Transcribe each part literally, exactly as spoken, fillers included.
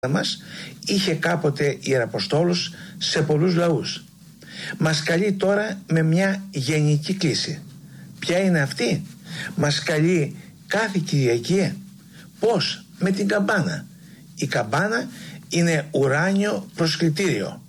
μας είχε κάποτε Ιεραποστόλους σε πολλούς λαούς. Μας καλεί τώρα με μια γενική κλίση. Ποια είναι αυτή? Μας καλεί κάθε Κυριακή. Πώς? Με την καμπάνα. Η καμπάνα είναι ουράνιο προσκλητήριο.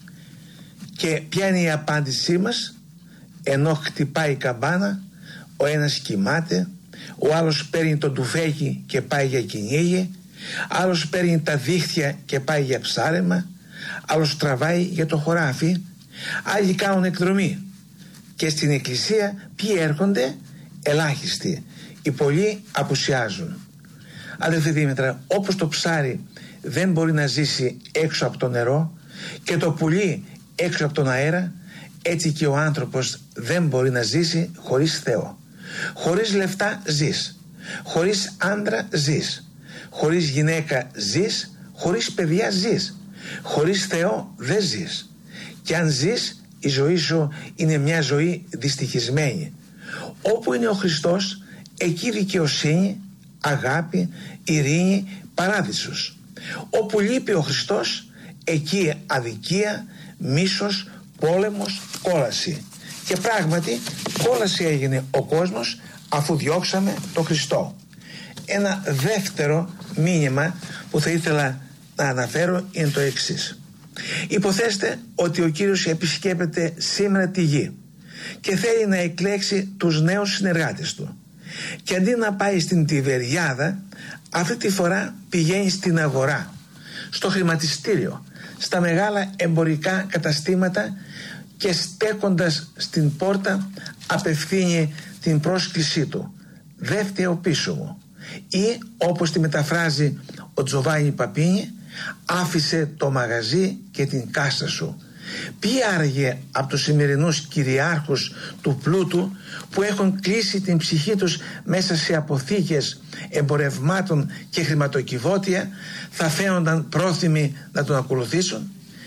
Και ποια είναι η απάντησή μας? Ενώ χτυπάει η καμπάνα, ο ένας κοιμάται, ο άλλος παίρνει το τουφέκι και πάει για κυνήγι, άλλος παίρνει τα δίχτυα και πάει για ψάρεμα, άλλος τραβάει για το χωράφι, άλλοι κάνουν εκδρομή. Και στην εκκλησία ποιοι έρχονται? Ελάχιστοι. Οι πολλοί απουσιάζουν. Αδελφοί Δήμητρα, όπως το ψάρι δεν μπορεί να ζήσει έξω από το νερό και το πουλί έξω από τον αέρα, έτσι και ο άνθρωπος δεν μπορεί να ζήσει χωρίς Θεό. Χωρίς λεφτά ζεις, χωρίς άντρα ζεις, χωρίς γυναίκα ζεις, χωρίς παιδιά ζεις, χωρίς Θεό δεν ζεις. Και αν ζεις, η ζωή σου είναι μια ζωή δυστυχισμένη. Όπου είναι ο Χριστός, εκεί δικαιοσύνη, αγάπη, ειρήνη, παράδεισος. Όπου λείπει ο Χριστός, εκεί αδικία, μίσος, πόλεμος, κόλαση. Και πράγματι κόλαση έγινε ο κόσμος αφού διώξαμε τον Χριστό. Ένα δεύτερο μήνυμα που θα ήθελα να αναφέρω είναι το εξής. Υποθέστε ότι ο Κύριος επισκέπτεται σήμερα τη γη και θέλει να εκλέξει τους νέους συνεργάτες του. Και αντί να πάει στην Τιβεριάδα, αυτή τη φορά πηγαίνει στην αγορά, στο χρηματιστήριο, στα μεγάλα εμπορικά καταστήματα και στέκοντας στην πόρτα απευθύνει την πρόσκλησή του. Δε φταίω πίσω μου. Ή όπως τη μεταφράζει ο Τζοβάνι Παπίνι, άφησε το μαγαζί και την κάστα σου. Ποιοι άραγε από τους σημερινούς κυριάρχους του πλούτου που έχουν κλείσει την ψυχή τους μέσα σε αποθήκες εμπορευμάτων και χρηματοκιβώτια θα φαίνονταν πρόθυμοι να τον ακολουθήσουν?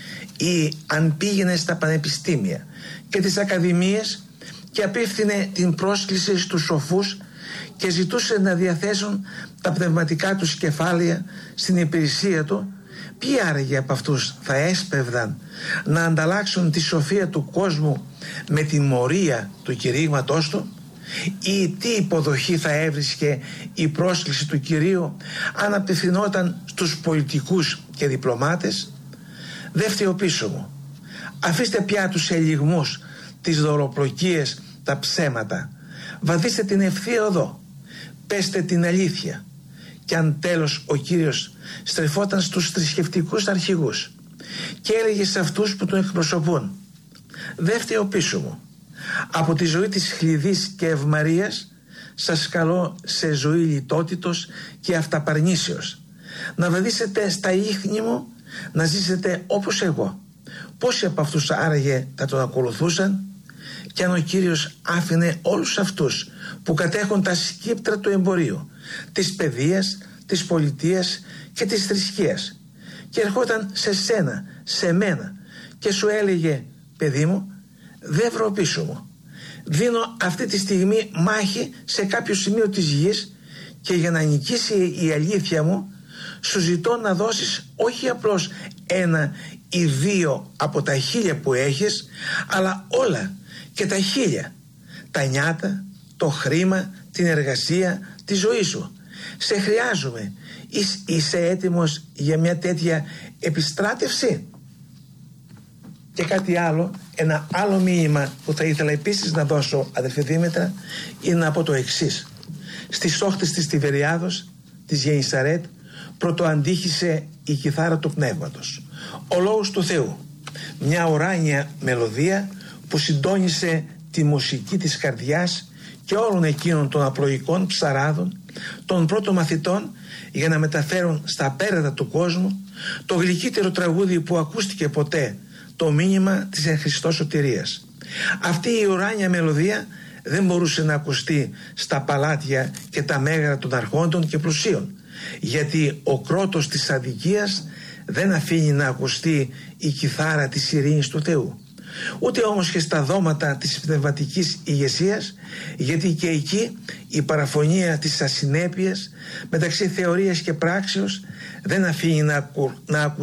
Ή αν πήγαινε στα πανεπιστήμια και τις ακαδημίες και απίφθινε την πρόσκληση στους σοφούς και ζητούσε να διαθέσουν τα πνευματικά τους κεφάλαια στην υπηρεσία του, ποιοι άραγε από αυτούς θα έσπευδαν να ανταλλάξουν τη σοφία του κόσμου με τη μορία του κηρύγματός του? Ή τι υποδοχή θα έβρισκε η πρόσκληση του Κυρίου αν απευθυνόταν στους πολιτικούς και διπλωμάτες? Δε φταίω πίσω μου. Αφήστε πια τους ελιγμούς, τις δωροπλοκίες, τα ψέματα. Βαδίστε την ευθεία οδό. Πέστε την αλήθεια. Και αν τέλος ο Κύριος στρεφόταν στους θρησκευτικούς αρχηγούς και έλεγε σε αυτούς που τον εκπροσωπούν: δε φταίω πίσω μου. Από τη ζωή της χλειδής και ευμαρίας σας καλώ σε ζωή λιτότητος και αυταπαρνήσεως. Να βαδίσετε στα ίχνη μου, να ζήσετε όπως εγώ. Πόσοι από αυτούς άραγε θα τον ακολουθούσαν? Και αν ο Κύριος άφηνε όλους αυτούς που κατέχουν τα σκύπτρα του εμπορίου, της παιδείας, της πολιτείας και της θρησκείας, και ερχόταν σε σένα, σε μένα, και σου έλεγε: παιδί μου, δεν βρω πίσω μου, δίνω αυτή τη στιγμή μάχη σε κάποιο σημείο της γης και για να νικήσει η αλήθεια μου σου ζητώ να δώσεις όχι απλώς ένα ή δύο από τα χίλια που έχεις, αλλά όλα και τα χίλια, τα νιάτα, το χρήμα, την εργασία, τη ζωή σου. Σε χρειάζομαι. Είσαι έτοιμος για μια τέτοια επιστράτευση? Και κάτι άλλο, ένα άλλο μήνυμα που θα ήθελα επίσης να δώσω, αδελφοί Δήμητρα, είναι να πω το εξής. Στις όχθες της Τιβεριάδος, της Γενισαρέτ, πρωτοαντήχησε η κιθάρα του Πνεύματος, ο λόγος του Θεού, μια ουράνια μελωδία που συντόνισε τη μουσική της καρδιάς και όλων εκείνων των απλοϊκών ψαράδων, των πρώτων μαθητών, για να μεταφέρουν στα πέρατα του κόσμου το γλυκύτερο τραγούδι που ακούστηκε ποτέ, το μήνυμα της εν Χριστώ σωτηρίας. Αυτή η ουράνια μελωδία δεν μπορούσε να ακουστεί στα παλάτια και τα μέγαρα των αρχόντων και πλουσίων, γιατί ο κρότος της αδικίας δεν αφήνει να ακουστεί η κιθάρα της ειρήνης του Θεού. Ούτε όμως και στα δώματα της πνευματικής ηγεσίας, γιατί και εκεί η παραφωνία της ασυνέπειας μεταξύ θεωρίας και πράξεως δεν αφήνει να, ακου, να ακουστεί